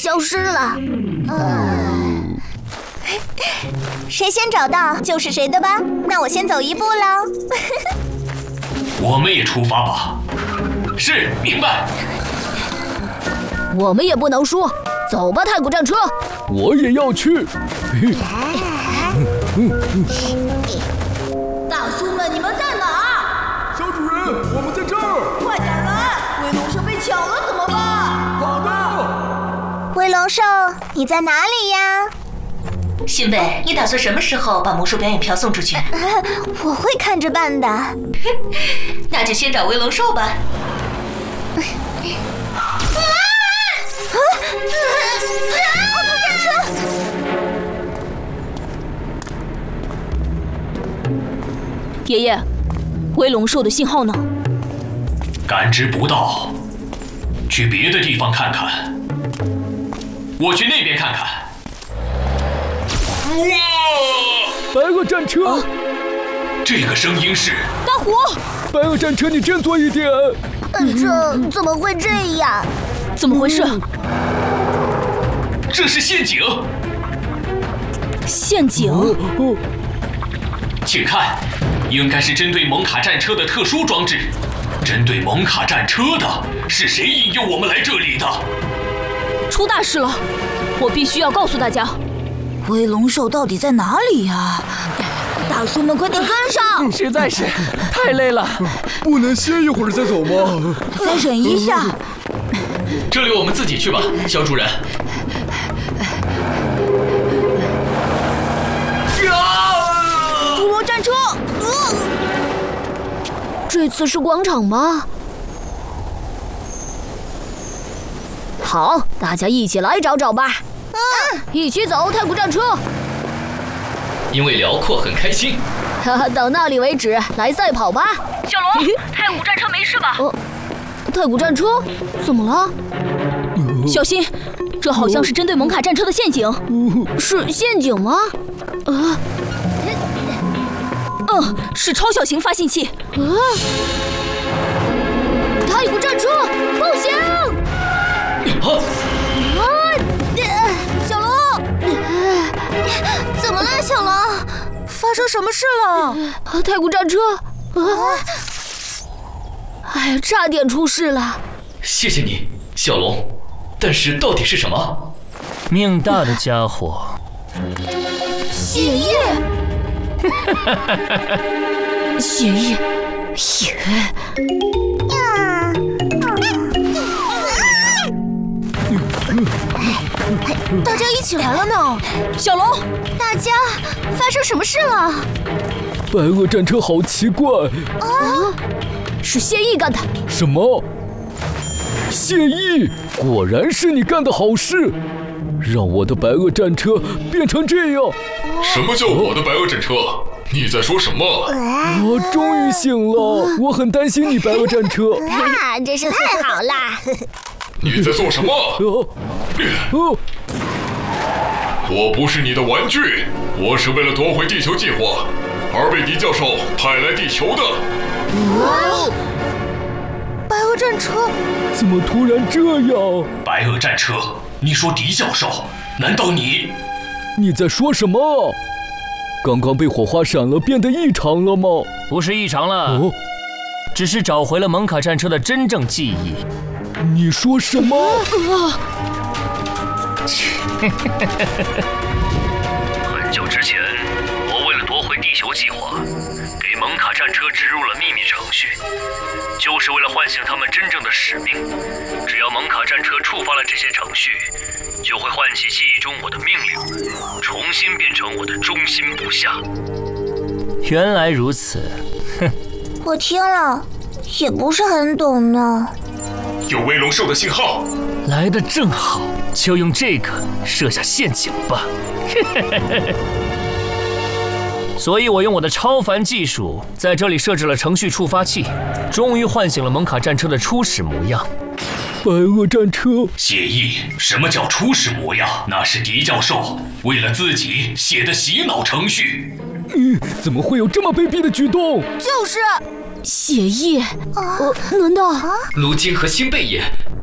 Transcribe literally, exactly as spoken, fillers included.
消失了。嗯，谁先找到就是谁的吧。那我先走一步喽。 我们也出发吧。是，明白。 我们也不能输，走吧，太古战车。 我也要去。 大叔们，你们在哪？ 小主人，我们在这儿。 快点来！威龙兽被抢了怎么办？ 好的。 威龙兽，你在哪里呀？ 新贝，你打算什么时候把魔术表演票送出去？ 我会看着办的。 那就先找威龙兽吧。 奥特战车！ 爷爷，威龙兽的信号呢？ 感知不到，去别的地方看看。我去那边看看。哇！ 白垩战车！ 啊、这个声音是大虎！ 白垩战车，你振作一点！ 这怎么会这样？ 怎么回事？ 这是陷阱！ 陷阱！ 哦、 请看，应该是针对蒙卡战车的特殊装置。针对蒙卡战车的是谁引诱我们来这里的？ 出大事了！我必须要告诉大家。 威龙兽到底在哪里呀？大叔们，快点跟上！ 实在是太累了， 不能歇一会儿再走吗？ 再忍一下。 这里我们自己去吧，小主人。 侏罗战车！呃、这次是广场吗？好，大家一起来找找吧。嗯，一起走，太古战车。 因为辽阔很开心。 哈哈，到那里为止，来赛跑吧。 小龙，太古战车没事吧？ 哦，太古战车怎么了？小心，这好像是针对蒙卡战车的陷阱。是陷阱吗？啊，嗯，是超小型发信器。啊，太古战车，报警！ 啊！ 小龙，怎么了，小龙？发生什么事了？ 太古战车！啊！哎呀，差点出事了。 谢谢你，小龙。但是到底是什么？ 命大的家伙。 血液。血液。血。 大家一起来了呢。 小龙， 大家发生什么事了？ 白垩战车好奇怪啊！是谢意干的。 什么？谢意，果然是你干的好事，让我的白垩战车变成这样。 什么叫我的白垩战车？你在说什么？ 我终于醒了，我很担心你白垩战车。 啊，真是太好了！ 你在做什么？ 哦哦， 我不是你的玩具，我是为了夺回地球计划而被狄教授派来地球的。 啊！白垩战车怎么突然这样？ 白垩战车，你说狄教授？难道你…… 你在说什么？刚刚被火花闪了，变得异常了吗？ 不是异常了，哦，只是找回了蒙卡战车的真正记忆。 你说什么？啊！ 很久之前，我为了夺回地球计划，给蒙卡战车植入了秘密程序，就是为了唤醒他们真正的使命。只要蒙卡战车触发了这些程序，就会唤起记忆中我的命令，重新变成我的忠心部下。 原来如此，哼！ 我听了也不是很懂呢。 有威龙兽的信号， 来得正好，就用这个设下陷阱吧。所以我用我的超凡技术在这里设置了程序触发器，终于唤醒了蒙卡战车的初始模样。 白垩战车， 谢意，什么叫初始模样？那是狄教授为了自己写的洗脑程序。 嗯，怎么会有这么卑鄙的举动？ 就是。 血液啊！难道卢金和辛贝爷，